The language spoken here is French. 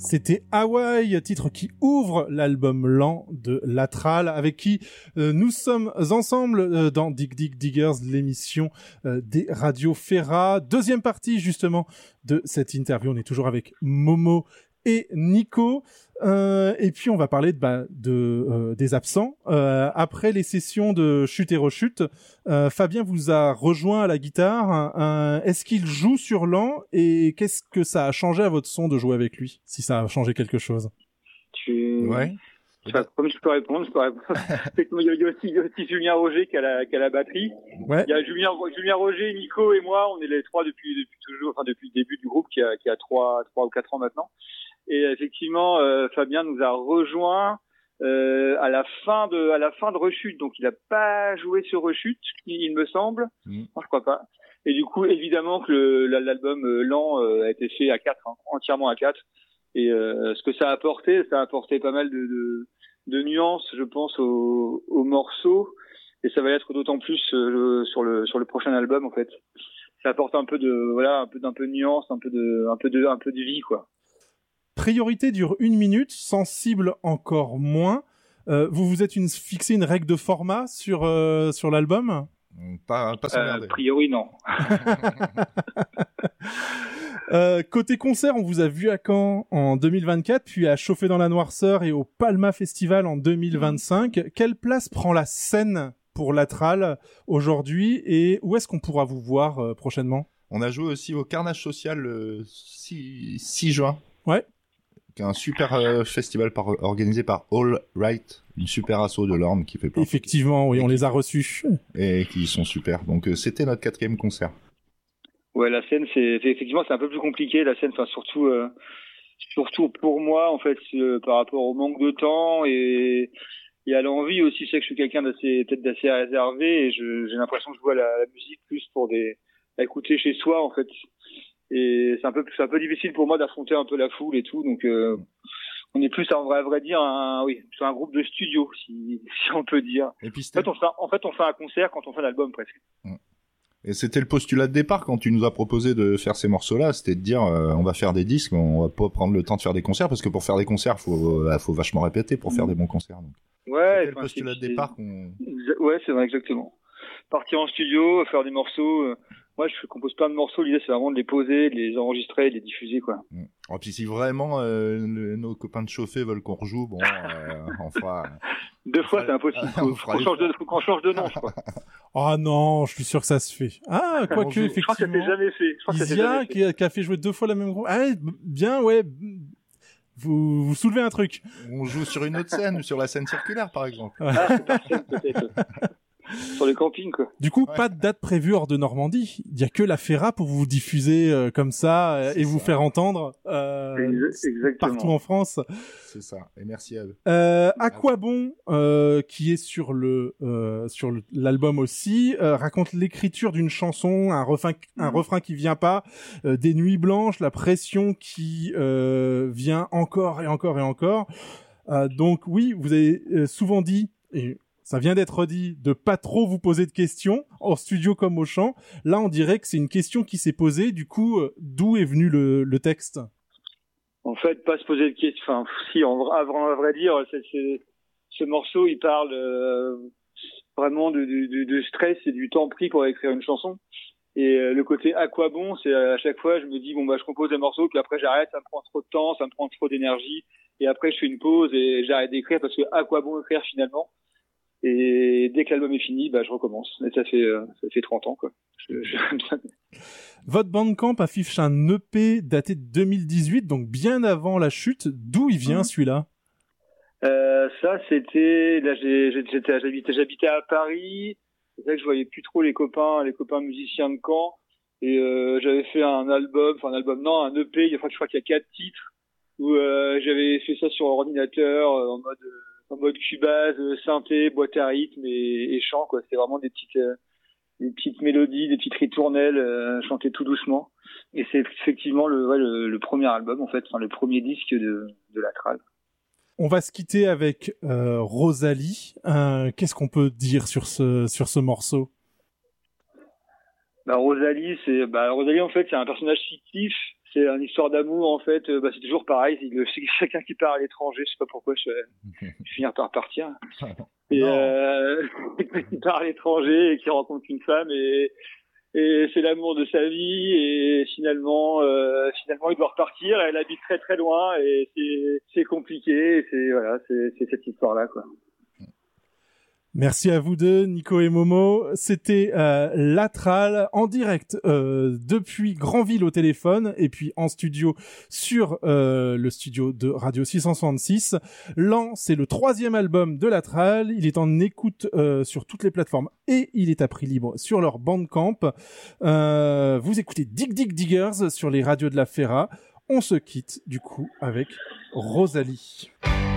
C'était Hawaii, titre qui ouvre l'album lent de Latral, avec qui nous sommes ensemble dans Dig Dig Diggers, l'émission des radios Ferra. Deuxième partie justement de cette interview, on est toujours avec Momo et Nico, et puis on va parler des absents. Après les sessions de chute et rechute, Fabien vous a rejoint à la guitare. Est-ce qu'il joue sur lent et qu'est-ce que ça a changé à votre son de jouer avec lui, si ça a changé quelque chose? Ouais. Comme je peux répondre. Effectivement, il y a aussi Julien Roger qui a la batterie. Ouais. Il y a Julien Roger, Nico et moi, on est les trois depuis toujours, enfin depuis le début du groupe qui a 3 ou 4 ans maintenant. Et effectivement, Fabien nous a rejoint à la fin de Rechute, donc il a pas joué sur Rechute, il me semble. Non, je crois pas. Et du coup, évidemment que l'album lent a été fait à 4, entièrement à 4. Et ce que ça a apporté pas mal de nuances, je pense, au morceau. Et ça va être d'autant plus sur le prochain album en fait. Ça apporte un peu de nuance, un peu de vie quoi. Priorité dure 1 minute, sensible encore moins. Vous vous êtes fixé une règle de format sur l'album? Pas s'emmerder. A priori non. Côté concert, on vous a vu à Caen en 2024, puis à Chauffer dans la Noirceur et au Palma Festival en 2025. Quelle place prend la scène pour Latral aujourd'hui et où est-ce qu'on pourra vous voir prochainement? On a joué aussi au Carnage Social le 6 juin. Ouais. Un super festival organisé par All Right, une super asso de l'Orne qui fait partie. Effectivement, oui, on les a reçus. Et qui sont super. Donc c'était notre 4e concert. Ouais, la scène, effectivement, c'est un peu plus compliqué, la scène, enfin, surtout pour moi, en fait, par rapport au manque de temps et à l'envie aussi. Je sais que je suis quelqu'un d'assez réservé et j'ai l'impression que je vois la musique plus à écouter chez soi, en fait. Et c'est un peu difficile pour moi d'affronter un peu la foule et tout, donc on est plus à vrai dire sur un groupe de studio, si on peut dire. Et puis on fait un concert quand on fait un album presque. Et c'était le postulat de départ quand tu nous as proposé de faire ces morceaux-là, c'était de dire on va faire des disques, mais on va pas prendre le temps de faire des concerts parce que pour faire des concerts, faut vachement répéter pour faire des bons concerts. Donc. Ouais, c'était le postulat de départ Ouais, c'est vrai exactement. Partir en studio, faire des morceaux. Moi, je compose plein de morceaux. L'idée, c'est vraiment de les poser, de les enregistrer, de les diffuser, quoi. Et puis, si vraiment nos copains de chauffer veulent qu'on rejoue, bon, on fera. 2 fois, c'est impossible. Faut qu'on change de nom, je crois. Ah non, je suis sûr que ça se fait. Ah, quoique, effectivement. Je crois que ça s'est jamais fait. Isia, qui a fait jouer 2 fois la même groupe. Ah, bien, ouais. Vous soulevez un truc. On joue sur une autre scène, sur la scène circulaire, par exemple. Ah, c'est parfait, peut-être. Sur le camping, quoi. Du coup, pas de date prévue hors de Normandie. Il y a que la Ferra pour vous diffuser comme ça et vous faire entendre partout en France. C'est ça. Et merci à eux. À quoi bon, qui est sur l'album aussi, raconte l'écriture d'une chanson, un refrain qui vient pas, des nuits blanches, la pression qui vient encore et encore et encore. Donc oui, vous avez souvent dit, et ça vient d'être dit, de pas trop vous poser de questions, en studio comme au chant. Là, on dirait que c'est une question qui s'est posée. Du coup, d'où est venu le texte? En fait, pas se poser de questions. Enfin, si, à vrai dire, ce morceau, il parle vraiment de stress et du temps pris pour écrire une chanson. Et le côté à quoi bon, c'est à chaque fois, je me dis, je compose un morceau, puis après j'arrête, ça me prend trop de temps, ça me prend trop d'énergie. Et après, je fais une pause et j'arrête d'écrire parce que à quoi bon écrire finalement? Et dès que l'album est fini, je recommence. Et ça fait 30 ans, quoi. Votre Bandcamp affiche un EP daté de 2018, donc bien avant la chute. D'où il vient, celui-là? Ça, c'était, là, j'habitais à Paris. C'est vrai que je voyais plus trop les copains musiciens de Caen. Et, j'avais fait un EP. Je crois qu'il y a 4 titres où, j'avais fait ça sur ordinateur, en mode Cubase, synthé, boîte à rythme et chant, quoi. C'est vraiment des petites mélodies, des petites ritournelles, chantées tout doucement. Et c'est effectivement le premier album, en fait, le premier disque de Latral. On va se quitter avec Rosalie. Qu'est-ce qu'on peut dire sur ce morceau? Rosalie, en fait, c'est un personnage fictif. c'est une histoire d'amour en fait. C'est toujours pareil. C'est chacun qui part à l'étranger. Je sais pas pourquoi je finir par partir. Et qui part à l'étranger et qui rencontre une femme et c'est l'amour de sa vie et finalement il doit repartir. Elle habite très très loin et c'est compliqué. Et c'est cette histoire là quoi. Merci à vous deux, Nico et Momo. C'était Latral en direct depuis Granville au téléphone et puis en studio sur le studio de Radio 666. Lan, c'est le 3e album de Latral. Il est en écoute sur toutes les plateformes et il est à prix libre sur leur Bandcamp. Vous écoutez Dig Dig Diggers sur les radios de la Ferra. On se quitte du coup avec Rosalie.